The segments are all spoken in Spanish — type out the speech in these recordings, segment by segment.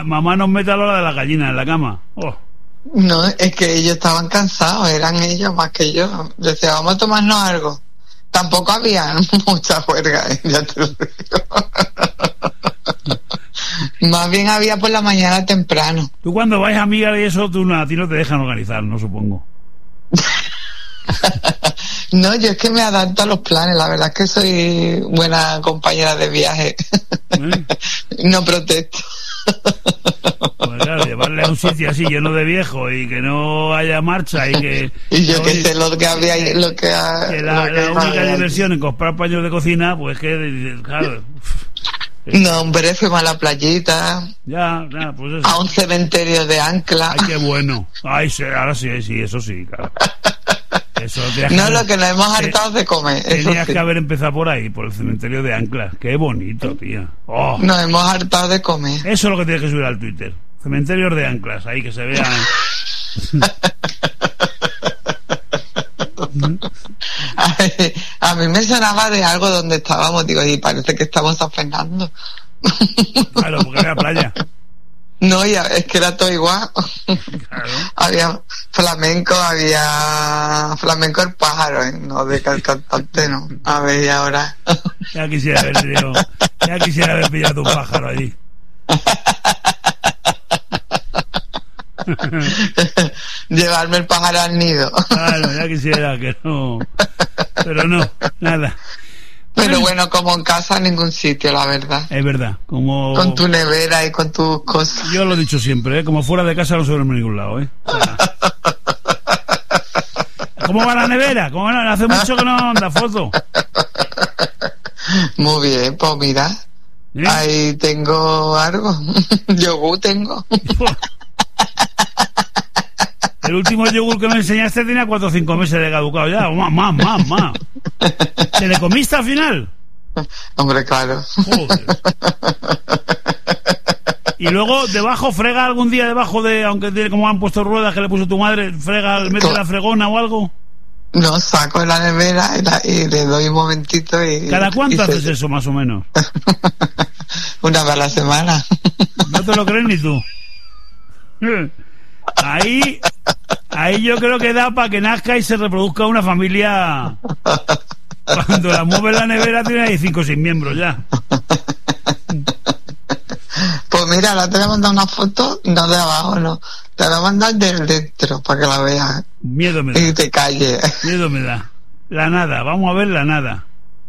mamá nos mete a la hora de la gallina en la cama. Oh. No, es que ellos estaban cansados, eran ellos más que yo. Decía, vamos a tomarnos algo. Tampoco había mucha juerga, ya te lo digo. Más bien había por la mañana temprano. Tú cuando vais a amigas y eso, a ti no te dejan organizar, no supongo. No, yo es que me adapto a los planes. La verdad es que soy buena compañera de viaje. No protesto. Pues claro, llevarle a un sitio así lleno de viejo y que no haya marcha y que... Y yo que sé lo que había... que la única diversión en comprar paños de cocina, pues que, claro... No, hombre, fuimos a la playita. Ya, pues eso. A un cementerio de Ancla. Ay, qué bueno. Ay, sí, ahora sí, eso sí, claro. Eso, no, lo que nos hemos hartado de comer. Tenías que haber empezado por ahí, por el cementerio de Ancla. Qué bonito, tía. Oh. Nos hemos hartado de comer. Eso es lo que tienes que subir al Twitter. Cementerios de Anclas, ahí que se vean. A mí me sonaba de algo donde estábamos, digo, y parece que estamos en San Fernando. Claro, porque era playa. No, ya, es que era todo igual. Claro. Había flamenco el pájaro, ¿eh? No de cantante, no. A ver, y ahora. Ya quisiera haber pillado un pájaro allí. Llevarme el pájaro al nido. Claro, ya quisiera que no. Pero no, nada. Pero bueno, como en casa en ningún sitio, la verdad. Es verdad, como... Con tu nevera y con tus cosas. Yo lo he dicho siempre, como fuera de casa no se duerme en ningún lado, O sea, ¿cómo va la nevera? ¿Cómo va? Hace mucho que no anda foto. Muy bien, pues mira. Ahí tengo algo. Yogur tengo. El último yogur que me enseñaste tenía 4 o 5 meses de caducado ya. Más. ¿Te le comiste al final? Hombre, claro. Joder. Y luego, debajo, frega algún día debajo de, aunque tiene como han puesto ruedas que le puso tu madre, mete la fregona o algo. No, saco la nevera y le doy un momentito y... ¿Cada cuánto haces eso, más o menos? Una vez a la semana. No te lo crees ni tú. Ahí yo creo que da para que nazca y se reproduzca una familia. Cuando la mueves la nevera tiene ahí 5 o 6 miembros ya. Pues mira, ahora te voy a mandar una foto, no de abajo, no. Te voy a mandar del dentro para que la veas. Miedo me da. Y te calles. Miedo me da. La nada, vamos a ver la nada.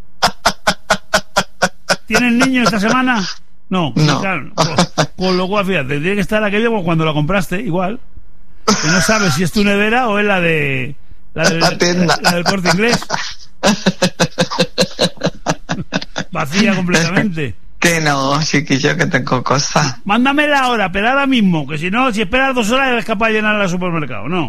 ¿Tienes niño esta semana? No. Claro, pues lo cual, fíjate, tiene que estar aquello cuando la compraste, igual. Que no sabes si es tu nevera o es la de... La tienda. La del Corte Inglés. Vacía completamente. Que no, chiquillo, que tengo cosas. Mándamela ahora, pero ahora mismo, que si no, si esperas 2 horas eres capaz de llenarla al supermercado, ¿no?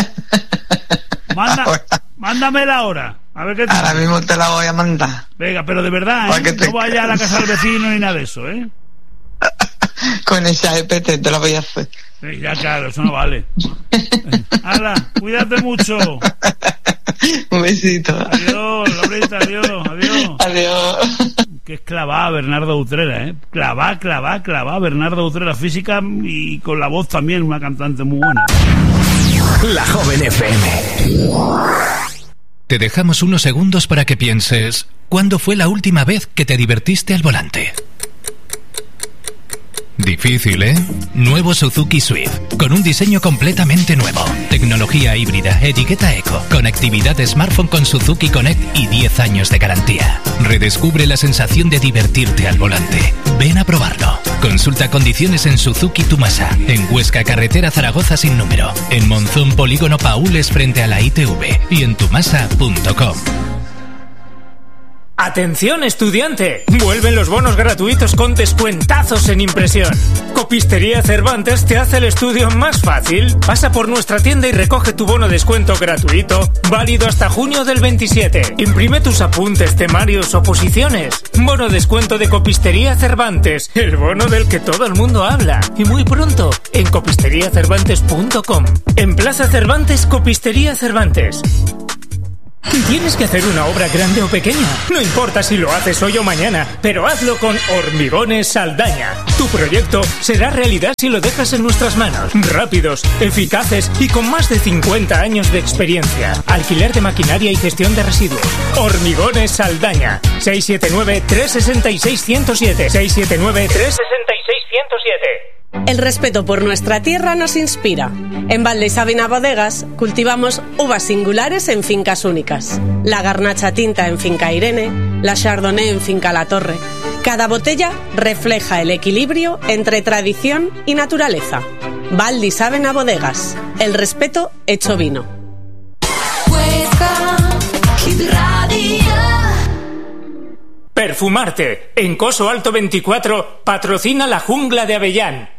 Mándamela ahora. A ver qué te... Ahora mismo te la voy a mandar. Venga, pero de verdad, No vaya a la casa del vecino ni nada de eso, Con esa EPT te lo voy a hacer. Ya, claro, eso no vale. Hala, cuídate mucho. Un besito. Adiós, Laurita, adiós. Que es clavada Bernardo Utrera, clavada Bernardo Utrera, física y con la voz también, una cantante muy buena. La Joven FM. Te dejamos unos segundos para que pienses, ¿cuándo fue la última vez que te divertiste al volante? Difícil, ¿eh? Nuevo Suzuki Swift, con un diseño completamente nuevo, tecnología híbrida, etiqueta eco, conectividad smartphone con Suzuki Connect y 10 años de garantía. Redescubre la sensación de divertirte al volante. Ven a probarlo. Consulta condiciones en Suzuki Tumasa, en Huesca, carretera Zaragoza sin número, en Monzón, polígono Paules frente a la ITV y en tumasa.com. ¡Atención, estudiante! Vuelven los bonos gratuitos con descuentazos en impresión. Copistería Cervantes te hace el estudio más fácil. Pasa por nuestra tienda y recoge tu bono descuento gratuito, válido hasta junio del 27. Imprime tus apuntes, temarios, oposiciones. Bono descuento de Copistería Cervantes, el bono del que todo el mundo habla. Y muy pronto, en copisteriacervantes.com. En Plaza Cervantes, Copistería Cervantes. Tienes que hacer una obra grande o pequeña. No importa si lo haces hoy o mañana, pero hazlo con Hormigones Saldaña. Tu proyecto será realidad si lo dejas en nuestras manos. Rápidos, eficaces y con más de 50 años de experiencia. Alquiler de maquinaria y gestión de residuos. Hormigones Saldaña. 679-366-107. 679-366-107. El respeto por nuestra tierra nos inspira. En Val y Sabina Bodegas cultivamos uvas singulares en fincas únicas. La Garnacha Tinta en Finca Irene, la Chardonnay en Finca La Torre. Cada botella refleja el equilibrio entre tradición y naturaleza. Val y Sabina Bodegas. El respeto hecho vino. Perfumarte. En Coso Alto 24 patrocina la Jungla de Avellán.